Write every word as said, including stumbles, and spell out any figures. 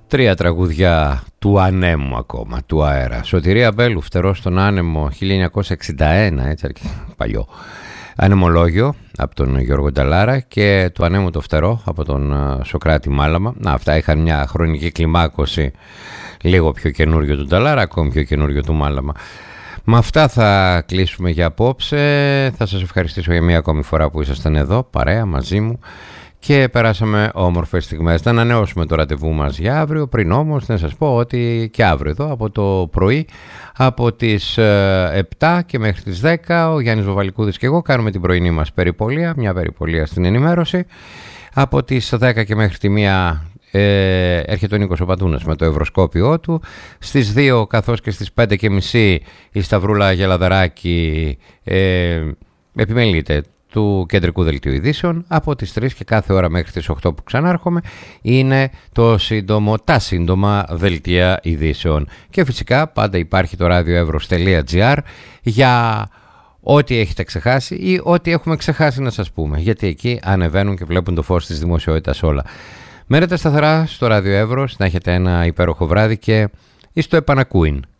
Τρία τραγούδια του ανέμου ακόμα, του αέρα. Σωτηρία Μπέλου, Φτερό στον άνεμο, χίλια εννιακόσια εξήντα ένα, έτσι, παλιό. Ανεμολόγιο από τον Γιώργο Νταλάρα και του ανέμου το φτερό από τον Σοκράτη Μάλαμα. Να, αυτά είχαν μια χρονική κλιμάκωση, λίγο πιο καινούριο του Νταλάρα, ακόμη πιο καινούριο του Μάλαμα. Με αυτά θα κλείσουμε για απόψε. Θα σας ευχαριστήσω για μια ακόμη φορά που ήσασταν εδώ παρέα μαζί μου και περάσαμε όμορφες στιγμές. Θα ανανεώσουμε το ραντεβού μας για αύριο. Πριν όμως να σας πω ότι και αύριο εδώ από το πρωί, από τις επτά και μέχρι τις δέκα, ο Γιάννης Βοβαλικούδης και εγώ κάνουμε την πρωινή μας περιπολία, μια περιπολία στην ενημέρωση. Από τις δέκα και μέχρι τη μία ε, έρχεται ο Νίκος ο Παντούνας με το ευρωσκόπιό του. Στις δύο καθώς και στις πέντε και μισή η Σταυρούλα Γελαδαράκη ε, επιμελείται του Κεντρικού Δελτίου Ειδήσεων. Από τις τρεις και κάθε ώρα μέχρι τις οκτώ που ξανάρχομαι είναι το σύντομο, τα σύντομα δελτία ειδήσεων. Και φυσικά πάντα υπάρχει το radioevros τελεία gr για ό,τι έχετε ξεχάσει ή ό,τι έχουμε ξεχάσει να σας πούμε. Γιατί εκεί ανεβαίνουν και βλέπουν το φως της δημοσιότητας όλα. Μένετε σταθερά στο Radio Evros, να έχετε ένα υπέροχο βράδυ και εις το επανακούειν.